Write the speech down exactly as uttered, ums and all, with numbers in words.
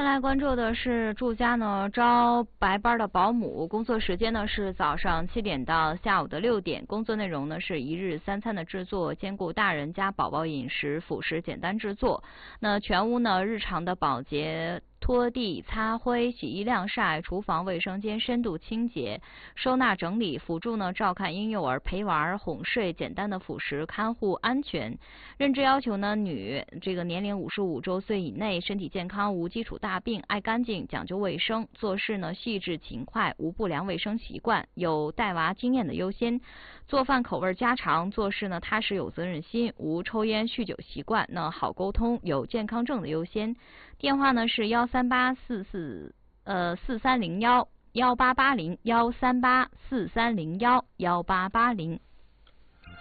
再来关注的是住家呢招白班的保姆，工作时间呢是早上七点到下午的六点，工作内容呢是一日三餐的制作，兼顾大人加宝宝饮食辅食简单制作。那全屋呢日常的保洁、拖地、擦灰、洗衣晾晒，厨房卫生间深度清洁、收纳整理，辅助呢照看婴幼儿、陪玩、哄睡，简单的辅食，看护安全。认知要求呢，女，这个年龄五十五周岁以内，身体健康，无基础大病，爱干净，讲究卫生，做事呢细致勤快，无不良卫生习惯，有带娃经验的优先。做饭口味家常，做事呢踏实有责任心，无抽烟酗酒习惯，那好沟通，有健康证的优先。电话呢是幺三八四四呃四三零幺幺八八零幺三八四三零幺幺八八零。